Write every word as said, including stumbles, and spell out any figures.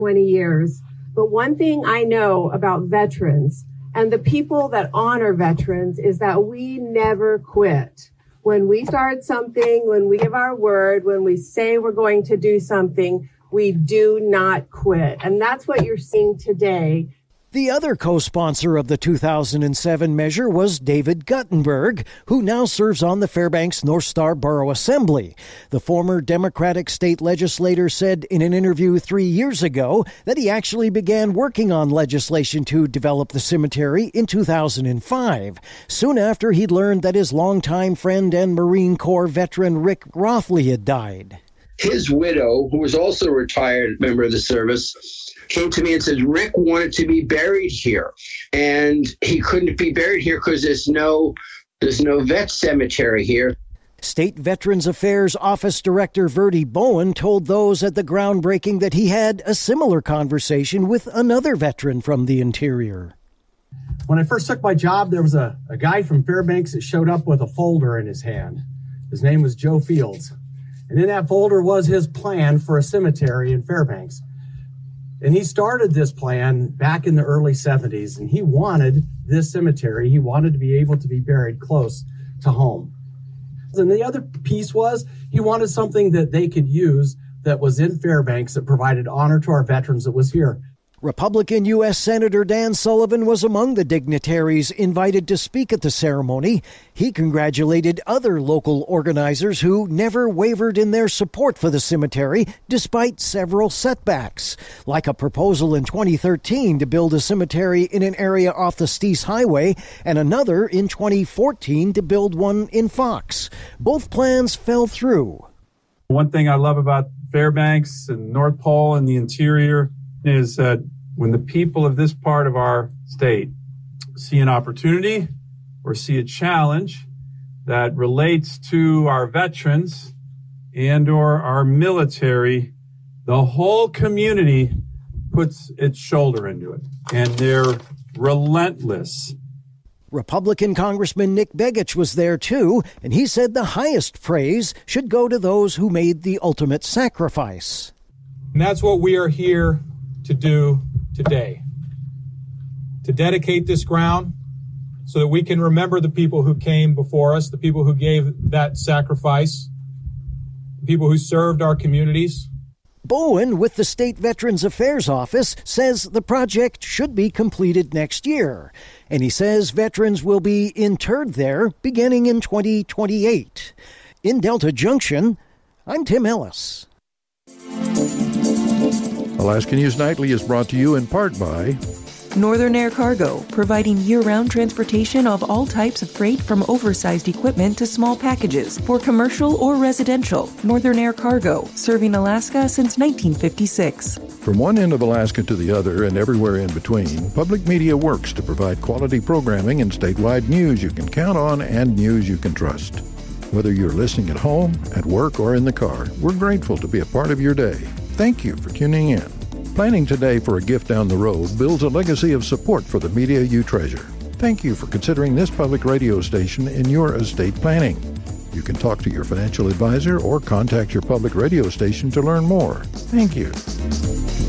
twenty years. But one thing I know about veterans and the people that honor veterans is that we never quit. When we start something, when we give our word, when we say we're going to do something, we do not quit. And that's what you're seeing today. The other co-sponsor of the two thousand seven measure was David Guttenberg, who now serves on the Fairbanks North Star Borough Assembly. The former Democratic state legislator said in an interview three years ago that he actually began working on legislation to develop the cemetery in two thousand five, soon after he'd learned that his longtime friend and Marine Corps veteran Rick Rothley had died. His widow, who was also a retired member of the service, came to me and said, Rick wanted to be buried here. And he couldn't be buried here because there's no, there's no vet cemetery here. State Veterans Affairs Office Director Verdi Bowen told those at the groundbreaking that he had a similar conversation with another veteran from the interior. When I first took my job, there was a, a guy from Fairbanks that showed up with a folder in his hand. His name was Joe Fields. And in that folder was his plan for a cemetery in Fairbanks. And he started this plan back in the early seventies, and he wanted this cemetery. He wanted to be able to be buried close to home. And the other piece was he wanted something that they could use that was in Fairbanks that provided honor to our veterans that was here. Republican U S Senator Dan Sullivan was among the dignitaries invited to speak at the ceremony. He congratulated other local organizers who never wavered in their support for the cemetery despite several setbacks, like a proposal in twenty thirteen to build a cemetery in an area off the Steese Highway and another in twenty fourteen to build one in Fox. Both plans fell through. One thing I love about Fairbanks and North Pole and the interior is that when the people of this part of our state see an opportunity or see a challenge that relates to our veterans and or our military, the whole community puts its shoulder into it, and they're relentless. Republican Congressman Nick Begich was there too, and he said the highest praise should go to those who made the ultimate sacrifice. And that's what we are here to do today, to dedicate this ground so that we can remember the people who came before us, the people who gave that sacrifice, the people who served our communities. Bowen, with the State Veterans Affairs Office, says the project should be completed next year. And he says veterans will be interred there beginning in twenty twenty-eight. In Delta Junction, I'm Tim Ellis. Alaska News Nightly is brought to you in part by Northern Air Cargo, providing year-round transportation of all types of freight from oversized equipment to small packages for commercial or residential. Northern Air Cargo, serving Alaska since nineteen fifty-six. From one end of Alaska to the other and everywhere in between, Public Media works to provide quality programming and statewide news you can count on and news you can trust. Whether you're listening at home, at work, or in the car, we're grateful to be a part of your day. Thank you for tuning in. Planning today for a gift down the road builds a legacy of support for the media you treasure. Thank you for considering this public radio station in your estate planning. You can talk to your financial advisor or contact your public radio station to learn more. Thank you.